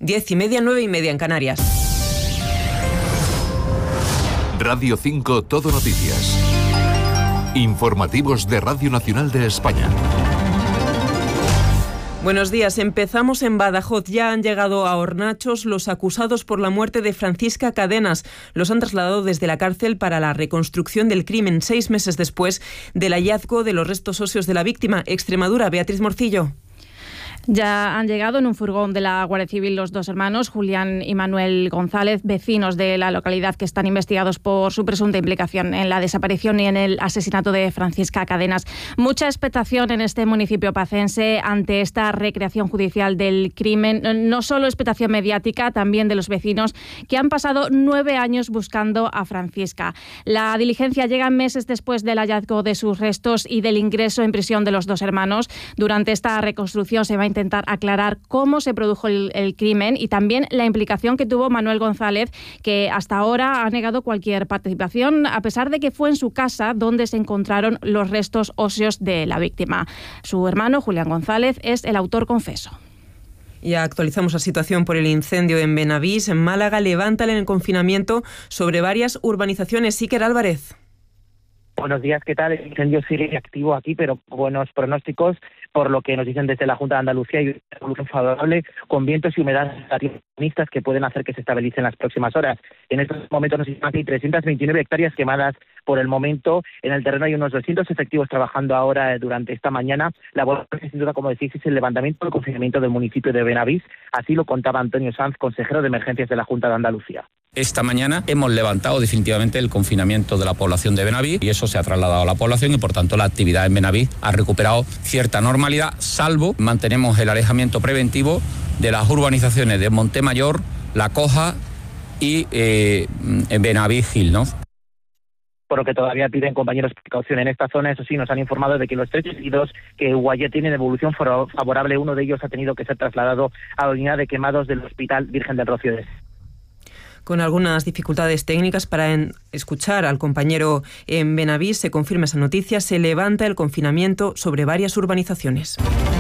10:30, 9:30 en Canarias. Radio 5 Todo Noticias. Informativos de Radio Nacional de España. Buenos días. Empezamos en Badajoz. Ya han llegado a Hornachos los acusados por la muerte de Francisca Cadenas. Los han trasladado desde la cárcel para la reconstrucción del crimen, 6 meses después del hallazgo de los restos óseos de la víctima. Extremadura, Beatriz Morcillo. Ya han llegado en un furgón de la Guardia Civil los dos hermanos, Julián y Manuel González, vecinos de la localidad que están investigados por su presunta implicación en la desaparición y en el asesinato de Francisca Cadenas. Mucha expectación en este municipio pacense ante esta recreación judicial del crimen. No solo expectación mediática, también de los vecinos que han pasado 9 años buscando a Francisca. La diligencia llega meses después del hallazgo de sus restos y del ingreso en prisión de los dos hermanos. Durante esta reconstrucción se va a intentar aclarar cómo se produjo el crimen y también la implicación que tuvo Manuel González, que hasta ahora ha negado cualquier participación, a pesar de que fue en su casa donde se encontraron los restos óseos de la víctima. Su hermano, Julián González, es el autor confeso. Y actualizamos la situación por el incendio en Benavís, en Málaga. Levantan el confinamiento sobre varias urbanizaciones. Iker Álvarez. Buenos días, ¿qué tal? El incendio sigue activo aquí, pero buenos pronósticos, por lo que nos dicen desde la Junta de Andalucía, y una evolución favorable con vientos y humedades relativas que pueden hacer que se estabilicen las próximas horas. En estos momentos nos dicen que hay 329 hectáreas quemadas por el momento. En el terreno hay unos 200 efectivos trabajando ahora durante esta mañana. La buena noticia, sin duda, como decís, es el levantamiento del confinamiento del municipio de Benavís. Así lo contaba Antonio Sanz, consejero de Emergencias de la Junta de Andalucía. Esta mañana hemos levantado definitivamente el confinamiento de la población de Benavís y eso se ha trasladado a la población y por tanto la actividad en Benavís ha recuperado cierta normalidad, salvo mantenemos el alejamiento preventivo de las urbanizaciones de Montemayor, La Coja y Benavís Gil, ¿no? Por lo que todavía piden compañeros precaución en esta zona. Eso sí, nos han informado de que los 3 heridos que hubo ayer tienen evolución favorable. Uno de ellos ha tenido que ser trasladado a la unidad de quemados del Hospital Virgen del Rocío de... Con algunas dificultades técnicas para escuchar al compañero en Benavís, se confirma esa noticia, se levanta el confinamiento sobre varias urbanizaciones.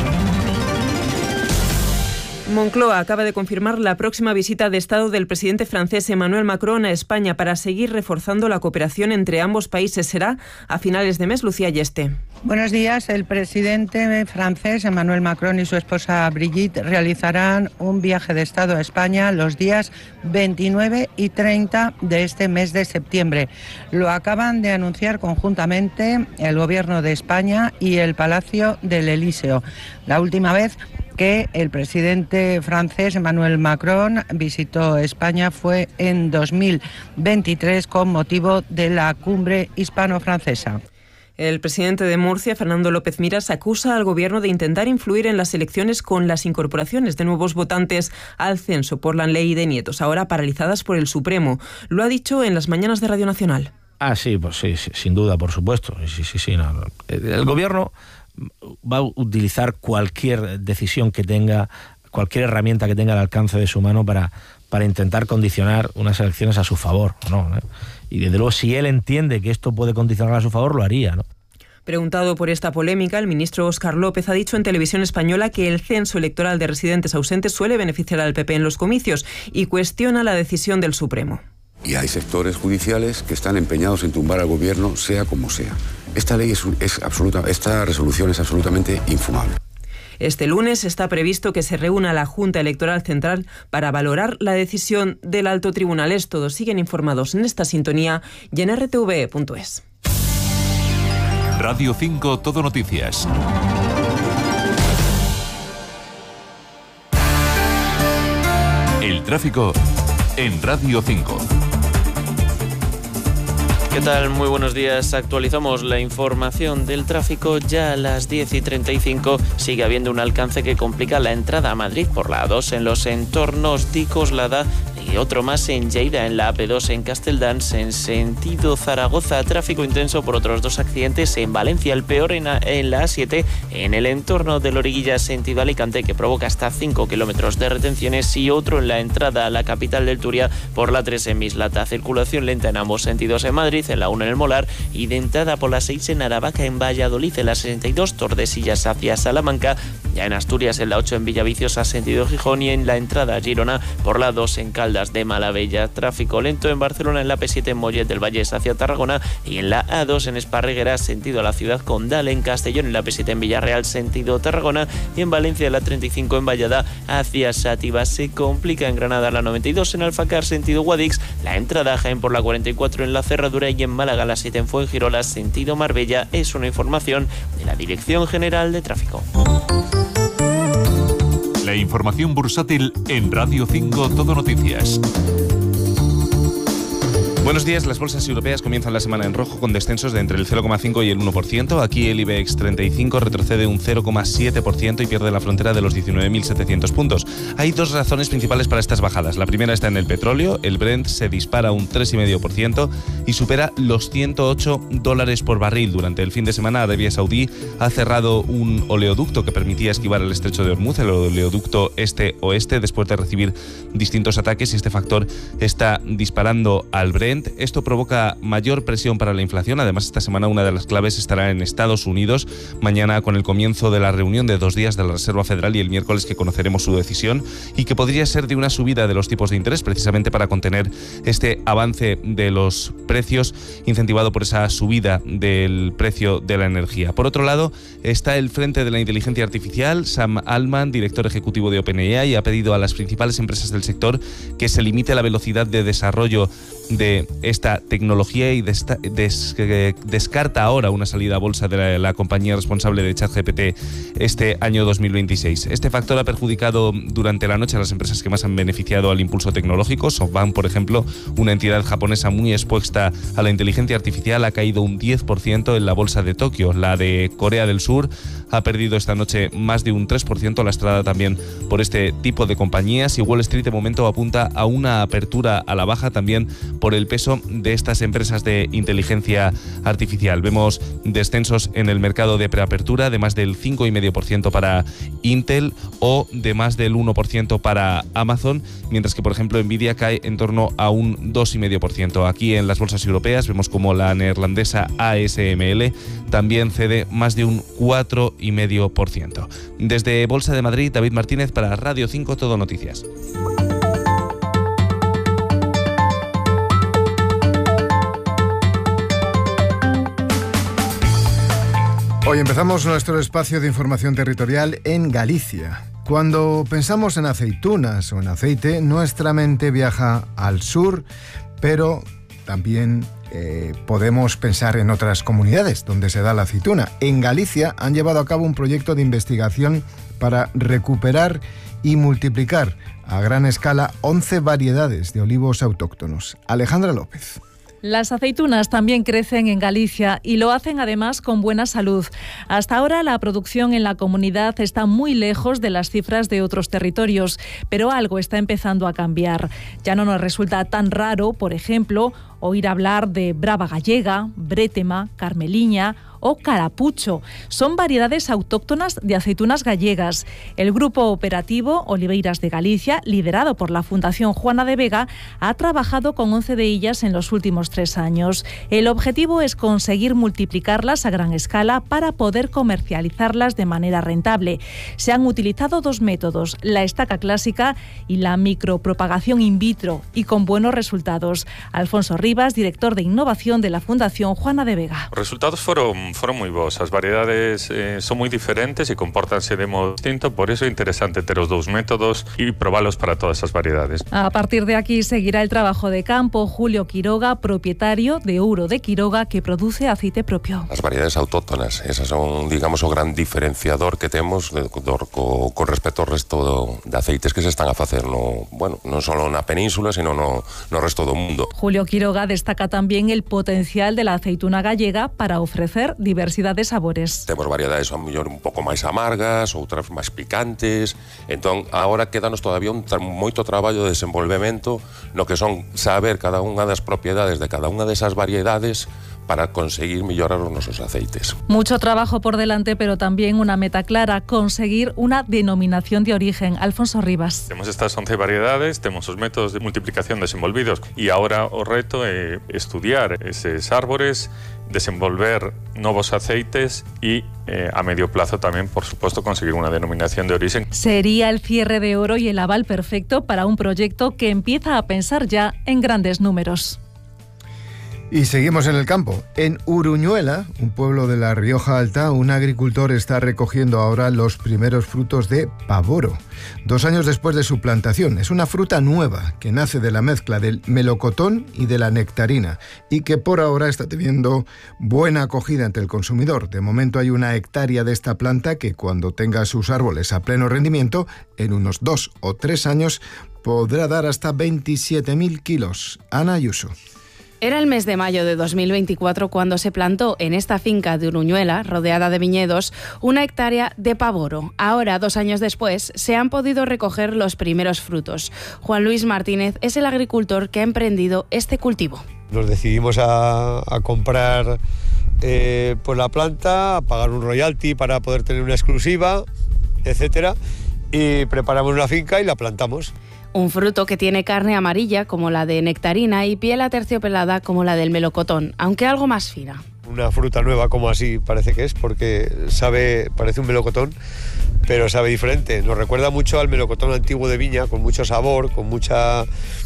Moncloa acaba de confirmar la próxima visita de Estado del presidente francés Emmanuel Macron a España para seguir reforzando la cooperación entre ambos países. Será a finales de mes. Lucía Yeste. Buenos días. El presidente francés Emmanuel Macron y su esposa Brigitte realizarán un viaje de Estado a España los días 29 y 30 de este mes de septiembre. Lo acaban de anunciar conjuntamente el Gobierno de España y el Palacio del Elíseo. La última vez que el presidente francés Emmanuel Macron visitó España fue en 2023 con motivo de la cumbre hispano-francesa. El presidente de Murcia, Fernando López Miras, acusa al Gobierno de intentar influir en las elecciones con las incorporaciones de nuevos votantes al censo por la ley de nietos, ahora paralizadas por el Supremo. Lo ha dicho en las mañanas de Radio Nacional. Sí, pues sí, sin duda, por supuesto. Sí, no. El Gobierno va a utilizar cualquier decisión que tenga, cualquier herramienta que tenga al alcance de su mano para intentar condicionar unas elecciones a su favor, ¿no? Y desde luego, si él entiende que esto puede condicionar a su favor, lo haría, ¿no? Preguntado por esta polémica, el ministro Óscar López ha dicho en Televisión Española que el censo electoral de residentes ausentes suele beneficiar al PP en los comicios y cuestiona la decisión del Supremo. Y hay sectores judiciales que están empeñados en tumbar al gobierno, sea como sea. Esta resolución es absolutamente infumable. Este lunes está previsto que se reúna la Junta Electoral Central para valorar la decisión del Alto Tribunal. Todos siguen informados en esta sintonía y en rtv.es. Radio 5 Todo Noticias. El tráfico en Radio 5. ¿Qué tal? Muy buenos días. Actualizamos la información del tráfico. Ya a las 10:35 sigue habiendo un alcance que complica la entrada a Madrid por la A2 en los entornos de Coslada y otro más en Lleida, en la AP2 en Castelldans, en sentido Zaragoza. Tráfico intenso por otros 2 accidentes en Valencia, el peor en la A7, en el entorno de Loriguilla, sentido Alicante, que provoca hasta 5 kilómetros de retenciones, y otro en la entrada a la capital del Turia por la 3 en Mislata. Circulación lenta en ambos sentidos en Madrid, en la 1 en el Molar, y de entrada por la 6 en Aravaca, en Valladolid, en la 62 Tordesillas hacia Salamanca, ya en Asturias en la 8 en Villaviciosa sentido Gijón, y en la entrada a Girona por la 2 en Caldas de Malavella. Tráfico lento en Barcelona, en la P7 en Mollet del Vallés hacia Tarragona, y en la A2 en Esparreguera sentido a la ciudad condal, en Castellón en la P7 en Villarreal sentido Tarragona, y en Valencia en la 35 en Vallada hacia Sátiva. Se complica en Granada la 92 en Alfacar sentido Guadix, la entrada a Jaén por la 44 en la Cerradura, y en Málaga la 7 en Fuengirola sentido Marbella. Es una información de la Dirección General de Tráfico. La información bursátil en Radio 5 Todo Noticias. Buenos días, las bolsas europeas comienzan la semana en rojo con descensos de entre el 0,5 y el 1%. Aquí el IBEX 35 retrocede un 0,7% y pierde la frontera de los 19.700 puntos. Hay 2 razones principales para estas bajadas. La primera está en el petróleo. El Brent se dispara un 3,5% y supera los $108 por barril. Durante el fin de semana, Arabia Saudí ha cerrado un oleoducto que permitía esquivar el estrecho de Hormuz, el oleoducto este-oeste, después de recibir distintos ataques, y este factor está disparando al Brent. Esto provoca mayor presión para la inflación. Además, esta semana una de las claves estará en Estados Unidos. Mañana, con el comienzo de la reunión de 2 días de la Reserva Federal, y el miércoles que conoceremos su decisión, y que podría ser de una subida de los tipos de interés, precisamente para contener este avance de los precios, incentivado por esa subida del precio de la energía. Por otro lado, está el frente de la inteligencia artificial. Sam Altman, director ejecutivo de OpenAI, ha pedido a las principales empresas del sector que se limite la velocidad de desarrollo de esta tecnología, y descarta ahora una salida a bolsa de la compañía responsable de ChatGPT este año 2026. Este factor ha perjudicado durante la noche a las empresas que más han beneficiado al impulso tecnológico. SoftBank, por ejemplo, una entidad japonesa muy expuesta a la inteligencia artificial, ha caído un 10% en la bolsa de Tokio. La de Corea del Sur ha perdido esta noche más de un 3%, lastrada también por este tipo de compañías, y Wall Street de momento apunta a una apertura a la baja también por el peso de estas empresas de inteligencia artificial. Vemos descensos en el mercado de preapertura de más del 5,5% para Intel, o de más del 1% para Amazon, mientras que, por ejemplo, Nvidia cae en torno a un 2,5%. Aquí en las bolsas europeas vemos como la neerlandesa ASML también cede más de un 4,5%. Desde Bolsa de Madrid, David Martínez para Radio 5 Todo Noticias. Hoy empezamos nuestro espacio de información territorial en Galicia. Cuando pensamos en aceitunas o en aceite, nuestra mente viaja al sur, pero también podemos pensar en otras comunidades donde se da la aceituna. En Galicia han llevado a cabo un proyecto de investigación para recuperar y multiplicar a gran escala 11 variedades de olivos autóctonos. Alejandra López. Las aceitunas también crecen en Galicia y lo hacen además con buena salud. Hasta ahora la producción en la comunidad está muy lejos de las cifras de otros territorios, pero algo está empezando a cambiar. Ya no nos resulta tan raro, por ejemplo, oír hablar de brava gallega, brétema, carmeliña o carapucho. Son variedades autóctonas de aceitunas gallegas. El grupo operativo Oliveiras de Galicia, liderado por la Fundación Juana de Vega, ha trabajado con 11 de ellas en los últimos 3 años. El objetivo es conseguir multiplicarlas a gran escala para poder comercializarlas de manera rentable. Se han utilizado 2 métodos, la estaca clásica y la micropropagación in vitro, y con buenos resultados. Alfonso Rivas, director de innovación de la Fundación Juana de Vega. Os resultados foron moi bons. As variedades son moi diferentes e compórtanse de modo distinto, por iso é interesante ter os 2 métodos e probalos para todas as variedades. A partir de aquí seguirá el trabajo de campo. Julio Quiroga, propietario de Ouro de Quiroga, que produce aceite propio. As variedades autóctonas, esas son, digamos, o gran diferenciador que temos con respecto ao resto de aceites que se están a facer non só na península, sino no resto do mundo. Julio Quiroga bióloga destaca también el potencial de la aceituna gallega para ofrecer diversidad de sabores. Temos variedades a mellor un pouco máis amargas, outras máis picantes. Entón, agora quédanos todavía moito traballo de desenvolvemento no que son saber cada unha das propiedades de cada unha desas variedades para conseguir mellorar os nosos aceites. Mucho trabajo por delante, pero también una meta clara, conseguir una denominación de origen. Alfonso Rivas. Temos estas 11 variedades, temos os métodos de multiplicación desenvolvidos e agora o reto é estudiar eses árbores, desenvolver novos aceites y a medio plazo también, por supuesto, conseguir una denominación de origen. Sería el cierre de oro y el aval perfecto para un proyecto que empieza a pensar ya en grandes números. Y seguimos en el campo. En Uruñuela, un pueblo de La Rioja Alta, un agricultor está recogiendo ahora los primeros frutos de pavoro, 2 años después de su plantación. Es una fruta nueva que nace de la mezcla del melocotón y de la nectarina y que por ahora está teniendo buena acogida entre el consumidor. De momento hay 1 hectárea de esta planta que, cuando tenga sus árboles a pleno rendimiento, en unos 2 o 3 años podrá dar hasta 27.000 kilos. Ana Ayuso. Era el mes de mayo de 2024 cuando se plantó en esta finca de Uruñuela, rodeada de viñedos, 1 hectárea de pavoro. Ahora, 2 años después, se han podido recoger los primeros frutos. Juan Luis Martínez es el agricultor que ha emprendido este cultivo. Nos decidimos a comprar pues la planta, a pagar un royalty para poder tener una exclusiva, etcétera, y preparamos una finca y la plantamos. Un fruto que tiene carne amarilla como la de nectarina y piel aterciopelada como la del melocotón, aunque algo más fina. Una fruta nueva, como así parece que es, porque parece un melocotón, pero sabe diferente. Nos recuerda mucho al melocotón antiguo de viña, con mucho sabor, con mucha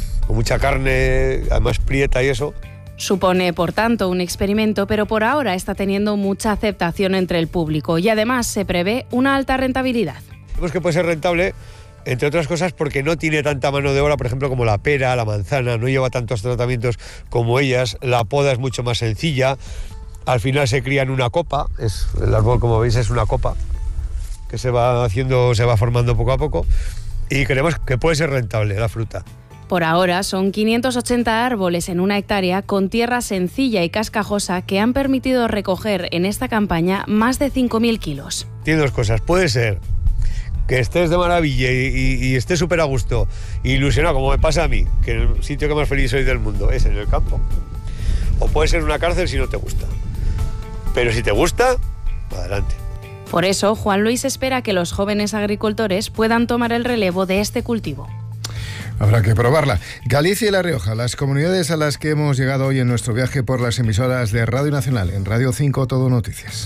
carne, además prieta y eso. Supone, por tanto, un experimento, pero por ahora está teniendo mucha aceptación entre el público y además se prevé una alta rentabilidad. Vemos que puede ser rentable, entre otras cosas porque no tiene tanta mano de obra, por ejemplo, como la pera, la manzana, no lleva tantos tratamientos como ellas, la poda es mucho más sencilla, al final se cría en una copa, el árbol, como veis, es una copa que se va formando poco a poco y creemos que puede ser rentable la fruta. Por ahora son 580 árboles en 1 hectárea con tierra sencilla y cascajosa que han permitido recoger en esta campaña más de 5.000 kilos. Tiene 2 cosas, puede ser que estés de maravilla y estés súper a gusto, ilusionado, como me pasa a mí, que el sitio que más feliz soy del mundo es en el campo. O puede ser una cárcel si no te gusta. Pero si te gusta, adelante. Por eso, Juan Luis espera que los jóvenes agricultores puedan tomar el relevo de este cultivo. Habrá que probarla. Galicia y La Rioja, las comunidades a las que hemos llegado hoy en nuestro viaje por las emisoras de Radio Nacional. En Radio 5 Todo Noticias.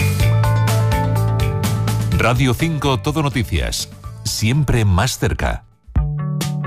Radio 5 Todo Noticias, siempre más cerca.